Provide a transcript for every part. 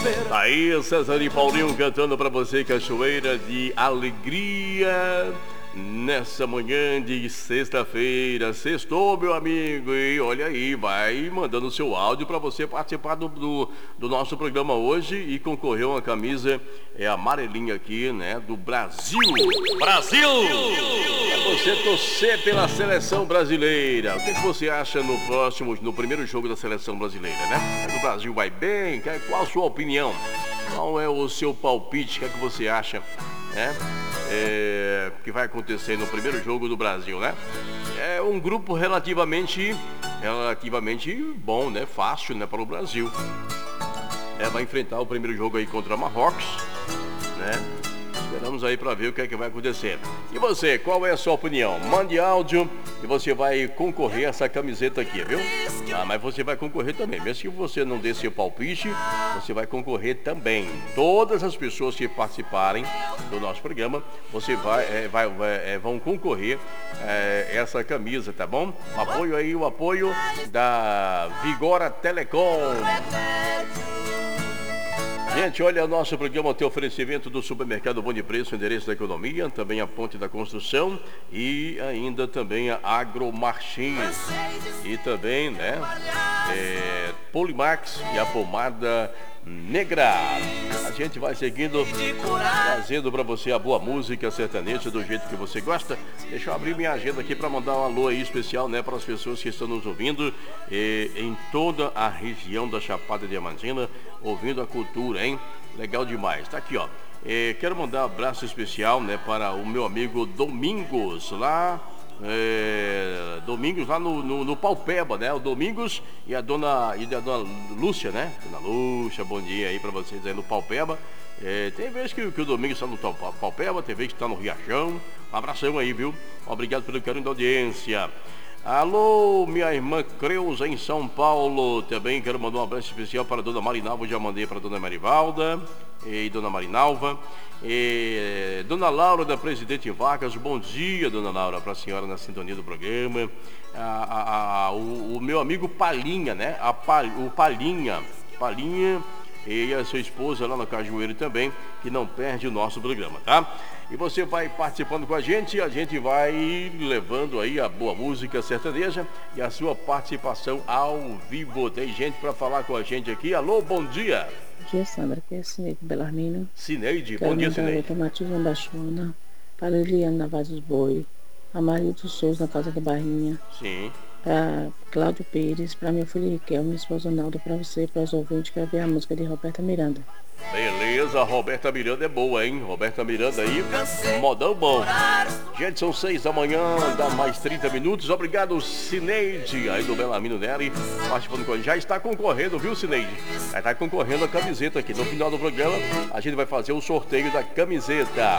Aí, César e Paulinho cantando pra você Cachoeira de Alegria. Nessa manhã de sexta-feira, sextou, meu amigo, e olha aí, vai mandando seu áudio para você participar do nosso programa hoje e concorrer a uma camisa amarelinha aqui, né, do Brasil. Brasil! É você torcer pela seleção brasileira. O que você acha no primeiro jogo da seleção brasileira, né? O Brasil vai bem? Qual a sua opinião? Qual é o seu palpite? O que é que você acha, né? Que vai acontecer no primeiro jogo do Brasil, né? É um grupo relativamente bom, né? Fácil, né? Para o Brasil. Vai enfrentar o primeiro jogo aí contra Marrocos, né? Esperamos aí para ver o que é que vai acontecer. E você, qual é a sua opinião? Mande áudio e você vai concorrer a essa camiseta aqui, viu? Mas você vai concorrer também. Mesmo que você não dê seu palpite, você vai concorrer também. Todas as pessoas que participarem do nosso programa, você vão concorrer essa camisa, tá bom? O apoio da Vigora Telecom. Gente, olha, o nosso programa tem oferecimento do supermercado Bom de Preço, endereço da economia, também a Ponte da Construção e ainda também a Agromarchins. E também, né, Polimax e a pomada negra. A gente vai seguindo, trazendo para você a boa música sertaneja do jeito que você gosta. Deixa eu abrir minha agenda aqui para mandar um alô aí especial, né, para as pessoas que estão nos ouvindo em toda a região da Chapada Diamantina, ouvindo a cultura, hein? Legal demais. Tá aqui, ó. Quero mandar um abraço especial, né, para o meu amigo Domingos, lá no Paupeba, né? O Domingos e a dona Lúcia, né? Dona Lúcia, bom dia aí pra vocês aí no Paupeba. Tem vezes que o Domingos está no Paupeba, tem vezes que está no Riachão. Um abração aí, viu? Obrigado pelo carinho da audiência. Alô, minha irmã Creuza em São Paulo. Também quero mandar um abraço especial para a dona Marinalva. Já mandei para a dona Marivalda e dona Marinalva. Dona Laura da Presidente Vargas. Bom dia, dona Laura, para a senhora na sintonia do programa. O meu amigo Palinha, né? O Palinha e a sua esposa lá no Cajueiro também, que não perde o nosso programa, tá? E você vai participando com a gente vai levando aí a boa música sertaneja e a sua participação ao vivo. Tem gente para falar com a gente aqui. Alô, bom dia. Bom dia, Sandra. Aqui é Cineide Belarmino. Cineide, bom dia, Cineide. Para Matilde Baixona, para Liliane na Vaz dos Boi, a Maria dos Souza na Casa da Barrinha. Sim. Para Cláudio Pires, para minha filha Riquel, minha esposa Naldo, para você, para os ouvintes que ver a música de Roberta Miranda. Beleza, Roberta Miranda é boa, hein? Roberta Miranda aí, modão bom. Gente, são 6 da manhã, dá mais 30 minutos. Obrigado, Cineide, aí do Belamino Nery, participando com a gente. Já está concorrendo, viu, Cineide? Já está concorrendo a camiseta aqui. No final do programa, a gente vai fazer o sorteio da camiseta.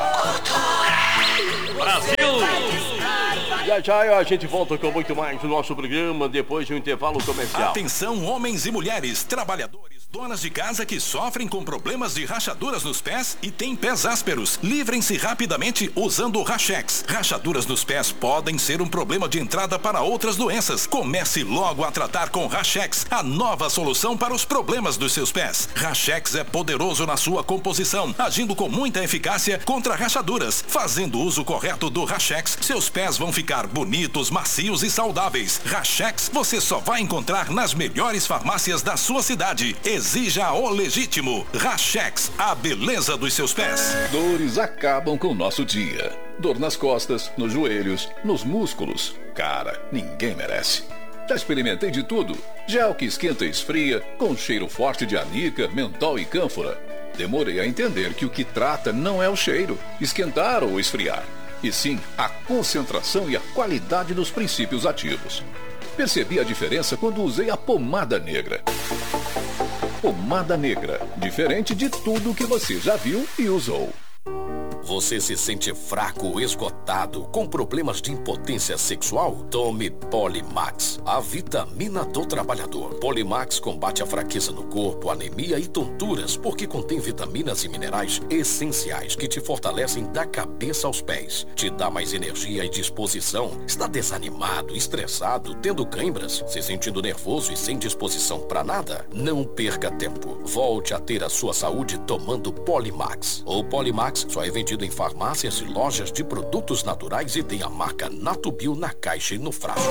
Brasil! Já a gente volta com muito mais do nosso programa depois de um intervalo comercial. Atenção, homens e mulheres, trabalhadores, donas de casa que sofrem com problemas de rachaduras nos pés e têm pés ásperos. Livrem-se rapidamente usando o Rachex. Rachaduras nos pés podem ser um problema de entrada para outras doenças. Comece logo a tratar com Rachex, a nova solução para os problemas dos seus pés. Rachex é poderoso na sua composição, agindo com muita eficácia contra rachaduras. Fazendo uso correto do Rachex, seus pés vão ficar bonitos, macios e saudáveis. Rachex você só vai encontrar nas melhores farmácias da sua cidade. Exija o legítimo. Rachex, a beleza dos seus pés. Dores acabam com o nosso dia. Dor nas costas, nos joelhos, nos músculos. Cara, ninguém merece. Já experimentei de tudo. Gel que esquenta e esfria, com cheiro forte de anica, mentol e cânfora. Demorei a entender que o que trata não é o cheiro, esquentar ou esfriar, e sim a concentração e a qualidade dos princípios ativos. Percebi a diferença quando usei a pomada negra. Pomada negra, diferente de tudo que você já viu e usou. Você se sente fraco ou esgotado, com problemas de impotência sexual? Tome Polimax, a vitamina do trabalhador. Polimax combate a fraqueza no corpo, anemia e tonturas, porque contém vitaminas e minerais essenciais que te fortalecem da cabeça aos pés. Te dá mais energia e disposição. Está desanimado, estressado, tendo câimbras, se sentindo nervoso e sem disposição para nada? Não perca tempo. Volte a ter a sua saúde tomando Polimax. O Polimax só é vendido em farmácias e lojas de produtos naturais e tem a marca Natubio na caixa e no frasco.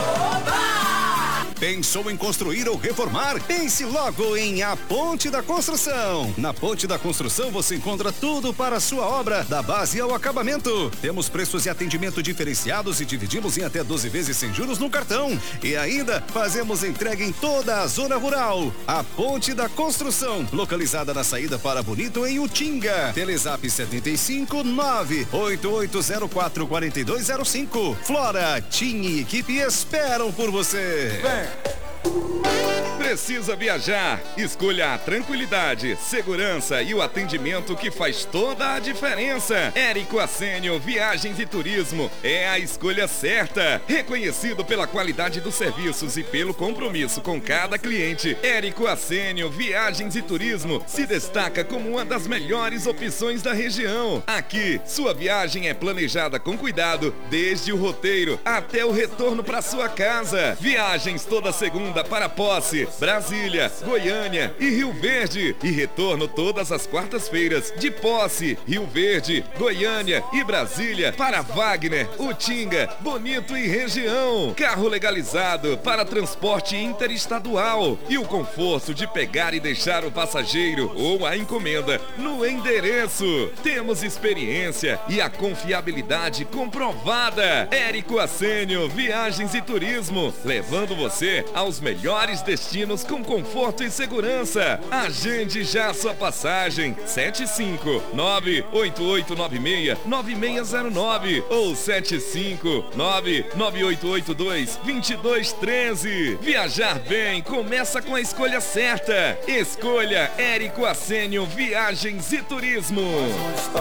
Pensou em construir ou reformar? Pense logo em A Ponte da Construção. Na Ponte da Construção você encontra tudo para a sua obra, da base ao acabamento. Temos preços e atendimento diferenciados e dividimos em até 12 vezes sem juros no cartão. E ainda fazemos entrega em toda a zona rural. A Ponte da Construção, localizada na saída para Bonito em Utinga. Telezap 75 988044205. Flora, TIM e equipe esperam por você. Precisa viajar? Escolha a tranquilidade, segurança e o atendimento que faz toda a diferença. Érico Assênio Viagens e Turismo é a escolha certa. Reconhecido pela qualidade dos serviços e pelo compromisso com cada cliente, Érico Assênio Viagens e Turismo se destaca como uma das melhores opções da região. Aqui, sua viagem é planejada com cuidado, desde o roteiro até o retorno para sua casa. Viagens toda segunda para Posse, Brasília, Goiânia e Rio Verde. E retorno todas as quartas-feiras de Posse, Rio Verde, Goiânia e Brasília para Wagner, Utinga, Bonito e região. Carro legalizado para transporte interestadual. E o conforto de pegar e deixar o passageiro ou a encomenda no endereço. Temos experiência e a confiabilidade comprovada. Érico Assênio Viagens e Turismo, levando você aos melhores destinos com conforto e segurança. Agende já sua passagem. 759-8896-9609 ou 759-9882-2213. Viajar bem começa com a escolha certa. Escolha Érico Assênio Viagens e Turismo.